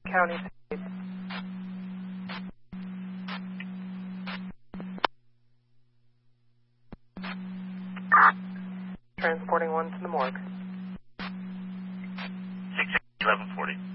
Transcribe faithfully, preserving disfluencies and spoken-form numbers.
County. Transporting one to the morgue. six eleven forty.